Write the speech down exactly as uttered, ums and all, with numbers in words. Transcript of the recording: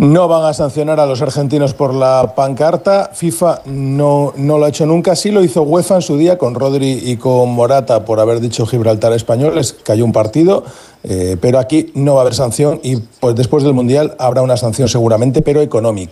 No van a sancionar a los argentinos por la pancarta. FIFA no, no lo ha hecho nunca. Sí lo hizo UEFA en su día con Rodri y con Morata por haber dicho Gibraltar español. Les cayó un partido, eh, pero aquí no va a haber sanción y pues después del Mundial habrá una sanción seguramente, pero económica.